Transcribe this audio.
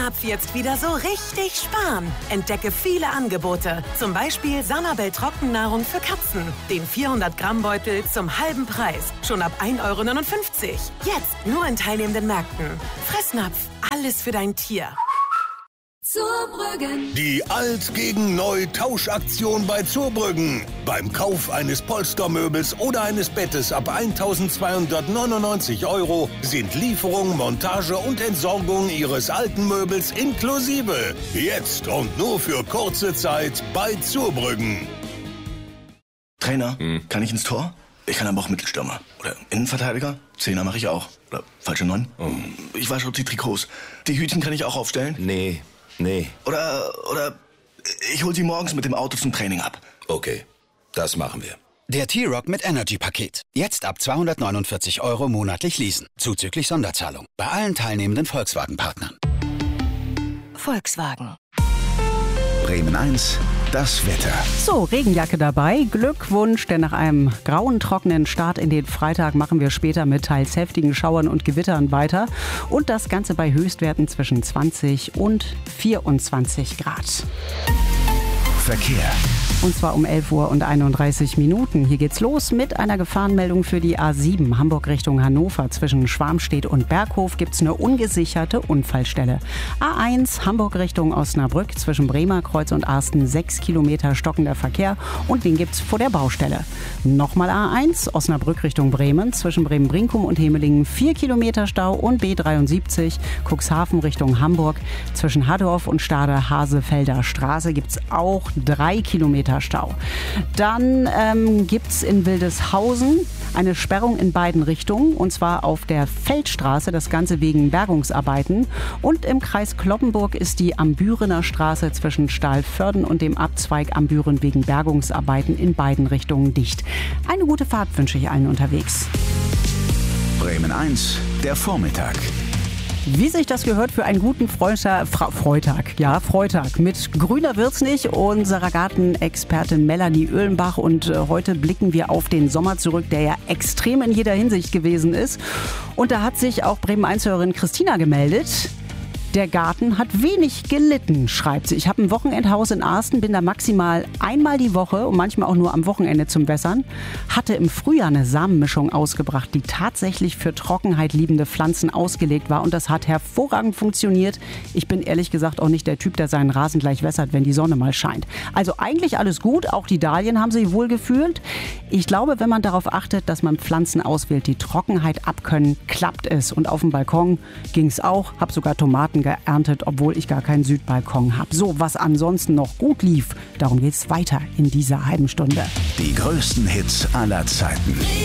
Jetzt wieder so richtig sparen. Entdecke viele Angebote. Zum Beispiel Sanabel Trockennahrung für Katzen. Den 400-Gramm-Beutel zum halben Preis. Schon ab 1,59 €. Jetzt nur in teilnehmenden Märkten. Fressnapf. Alles für dein Tier. Zurbrüggen. Die Alt gegen Neu Tauschaktion bei Zurbrüggen. Beim Kauf eines Polstermöbels oder eines Bettes ab 1.299 € sind Lieferung, Montage und Entsorgung Ihres alten Möbels inklusive. Jetzt und nur für kurze Zeit bei Zurbrüggen. Trainer, kann ich ins Tor? Ich kann aber auch Mittelstürmer. Oder Innenverteidiger? Zehner mache ich auch. Oder falsche 9? Ich wasche auch die Trikots. Die Hütchen kann ich auch aufstellen? Nee. Oder ich hol sie morgens mit dem Auto zum Training ab. Okay, das machen wir. Der T-Rock mit Energy-Paket. Jetzt ab 249 € monatlich leasen. Zuzüglich Sonderzahlung. Bei allen teilnehmenden Volkswagen-Partnern. Volkswagen. Bremen 1, das Wetter. So, Regenjacke dabei. Glückwunsch, denn nach einem grauen, trockenen Start in den Freitag machen wir später mit teils heftigen Schauern und Gewittern weiter. Und das Ganze bei Höchstwerten zwischen 20 und 24 Grad. Verkehr. Und zwar um 11:31 Uhr. Hier geht's los mit einer Gefahrenmeldung für die A7 Hamburg Richtung Hannover. Zwischen Schwarmstedt und Berghof gibt's eine ungesicherte Unfallstelle. A1 Hamburg Richtung Osnabrück. Zwischen Bremerkreuz und Arsten 6 Kilometer stockender Verkehr. Und den gibt's vor der Baustelle. Nochmal A1 Osnabrück Richtung Bremen. Zwischen Bremen-Brinkum und Hemelingen 4 Kilometer Stau. Und B73 Cuxhaven Richtung Hamburg. Zwischen Hadorf und Stade-Hasefelder Straße gibt's auch 3 Kilometer Stau. Dann gibt's in Wildeshausen eine Sperrung in beiden Richtungen, und zwar auf der Feldstraße, das Ganze wegen Bergungsarbeiten. Und im Kreis Cloppenburg ist die Ambürener Straße zwischen Stahlförden und dem Abzweig Ambüren wegen Bergungsarbeiten in beiden Richtungen dicht. Eine gute Fahrt wünsche ich allen unterwegs. Bremen 1, der Vormittag. Wie sich das gehört für einen guten Freitag. Mit grüner wird's nicht. Unserer Gartenexpertin Melanie Oehlenbach. Und heute blicken wir auf den Sommer zurück, der ja extrem in jeder Hinsicht gewesen ist. Und da hat sich auch Bremen-1-Hörerin Christina gemeldet. Der Garten hat wenig gelitten, schreibt sie. Ich habe ein Wochenendhaus in Arsten, bin da maximal einmal die Woche und manchmal auch nur am Wochenende zum Wässern. Hatte im Frühjahr eine Samenmischung ausgebracht, die tatsächlich für Trockenheit liebende Pflanzen ausgelegt war. Und das hat hervorragend funktioniert. Ich bin ehrlich gesagt auch nicht der Typ, der seinen Rasen gleich wässert, wenn die Sonne mal scheint. Also eigentlich alles gut, auch die Dahlien haben sich wohl gefühlt. Ich glaube, wenn man darauf achtet, dass man Pflanzen auswählt, die Trockenheit abkönnen, klappt es. Und auf dem Balkon ging es auch, habe sogar Tomaten geerntet, obwohl ich gar keinen Südbalkon habe. So, was ansonsten noch gut lief, darum geht's weiter in dieser halben Stunde. Die größten Hits aller Zeiten.